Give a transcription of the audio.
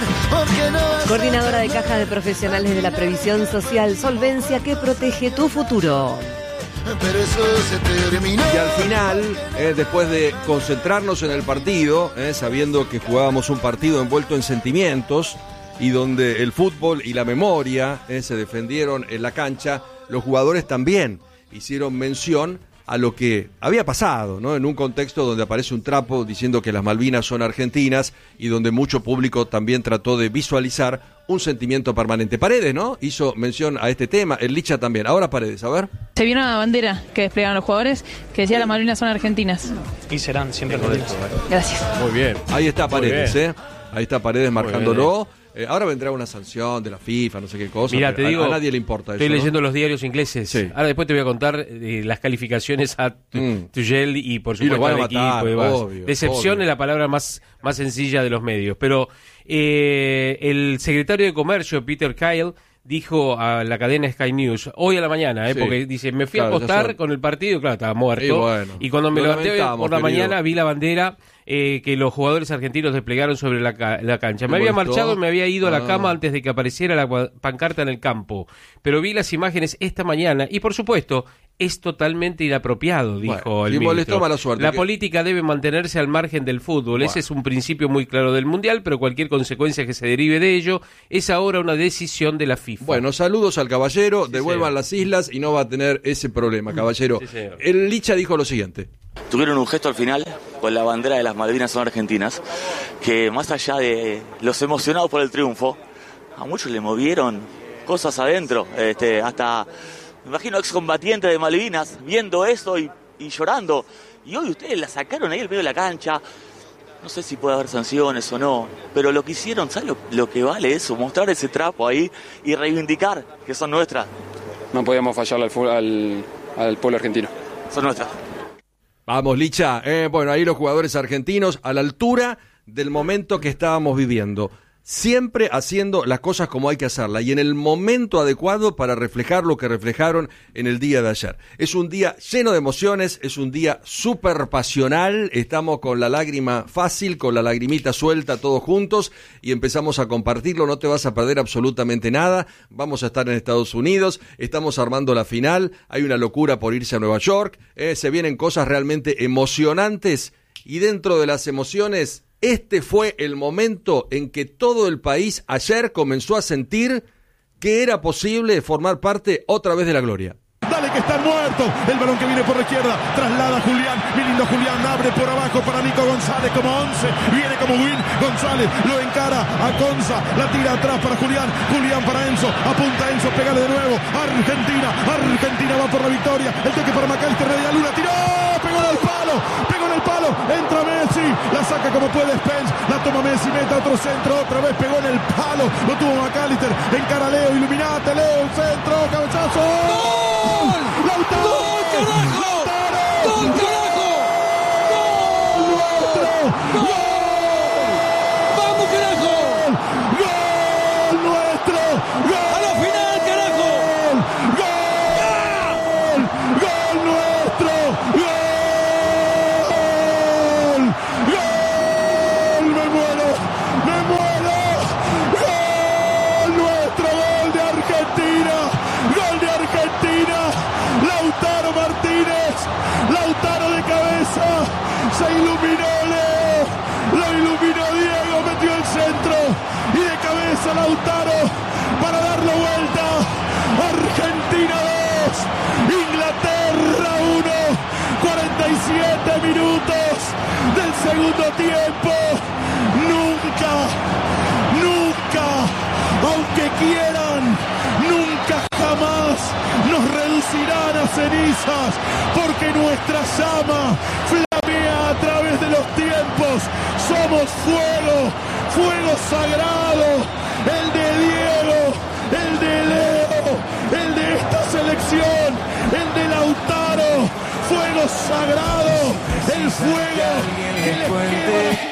porque no. Coordinadora de Caja de Profesionales de la Previsión Social, solvencia que protege tu futuro. Pero eso se terminó. Y al final, después de concentrarnos en el partido, sabiendo que jugábamos un partido envuelto en sentimientos y donde el fútbol y la memoria se defendieron en la cancha, los jugadores también hicieron mención a lo que había pasado, ¿no? En un contexto donde aparece un trapo diciendo que las Malvinas son argentinas y donde mucho público también trató de visualizar un sentimiento permanente. Paredes, ¿no? Hizo mención a este tema, el Licha también. Ahora Paredes, a ver. Se vio una bandera que desplegaron los jugadores que decía las Malvinas son argentinas. Y serán siempre argentinas. Gracias. Muy bien. Ahí está Paredes, Ahí está Paredes marcándolo. Ahora vendrá una sanción de la FIFA, no sé qué cosa. Mira, te digo, a nadie le importa eso. Estoy leyendo los diarios ingleses. Sí. Ahora después te voy a contar las calificaciones a Tuchel y por Y lo supuesto van a al matar, equipo. obvio, Decepción obvio. es la palabra más sencilla de los medios. Pero el secretario de Comercio, Peter Kyle, dijo a la cadena Sky News hoy a la mañana, Sí. porque dice, me fui Claro, a acostar con el partido, claro, estaba muerto. Y bueno, y cuando me lo levanté lamentamos, por la querido. mañana vi la bandera que los jugadores argentinos desplegaron sobre la cancha. Me ¿Te había molestó? marchado, me había ido a la Ah. cama antes de que apareciera la pancarta en el campo, pero vi las imágenes esta mañana y por supuesto es totalmente inapropiado, dijo Bueno, el si ministro. molestó, mala suerte. La ¿Qué? política debe mantenerse al margen del fútbol. Bueno. Ese es un principio muy claro del Mundial, pero cualquier consecuencia que se derive de ello es ahora una decisión de la FIFA. Bueno, saludos al caballero, Sí, devuelvan señor. las islas y no va a tener ese problema, caballero. Sí, señor. El Licha dijo lo siguiente. Tuvieron un gesto al final con la bandera de las Malvinas son argentinas, que más allá de los emocionados por el triunfo, a muchos le movieron cosas adentro, hasta, me imagino, excombatientes de Malvinas viendo eso y llorando. Y hoy ustedes la sacaron ahí al medio de la cancha. No sé si puede haber sanciones o no, pero lo que hicieron, ¿sabes lo que vale eso? Mostrar ese trapo ahí y reivindicar que son nuestras. No podíamos fallarle al pueblo argentino. Son nuestras. Vamos, Licha. Bueno, ahí los jugadores argentinos a la altura del momento que estábamos viviendo. Siempre haciendo las cosas como hay que hacerlas y en el momento adecuado para reflejar lo que reflejaron en el día de ayer. Es un día lleno de emociones, es un día súper pasional, estamos con la lágrima fácil, con la lagrimita suelta todos juntos y empezamos a compartirlo, no te vas a perder absolutamente nada, vamos a estar en Estados Unidos, estamos armando la final, hay una locura por irse a Nueva York, se vienen cosas realmente emocionantes y dentro de las emociones... Este fue el momento en que todo el país ayer comenzó a sentir que era posible formar parte otra vez de la gloria. Dale que están muertos. El balón que viene por la izquierda. Traslada Julián. Mi lindo Julián. Abre por abajo para Nico González como 11. Viene como Win. González lo encara a Conza. La tira atrás para Julián. Julián para Enzo. Apunta Enzo. Pégale de nuevo. Argentina. Argentina va por la victoria. El toque para McAllister. Media luna. Tiró. Pegó en el palo. Pegó en el palo. Entra Messi. La saca como puede Spence. La toma Messi. Mete otro centro. Otra vez pegó en el palo. Lo tuvo McAllister. Encara Leo. Iluminate. Leo. Centro. Cabezazo. ¡Gol! ¡Lautaro! ¡Gol, carajo! ¡Gol, carajo! ¡Gol nuestro! ¡Gol! ¡Vamos, carajo! ¡Gol nuestro! ¡Gol! ¡A la final, carajo! ¡Gol! ¡Gol nuestro! ¡Gol! ¡Gol! ¡Me muero! ¡Me muero! ¡Gol nuestro! ¡Gol de Argentina! ¡Gol de Argentina! Lautaro Martínez, Lautaro de cabeza, se iluminó Leo, lo iluminó Diego, metió el centro y de cabeza Lautaro para darlo vuelta. Argentina 2, Inglaterra 1, 47 minutos del segundo tiempo. Nunca, aunque quieran, nunca jamás nos reducirán a cenizas, porque nuestra llama flamea a través de los tiempos. Somos fuego sagrado, el de Diego, el de Leo, el de esta selección, el de Lautaro. Fuego sagrado, el fuego que les quema los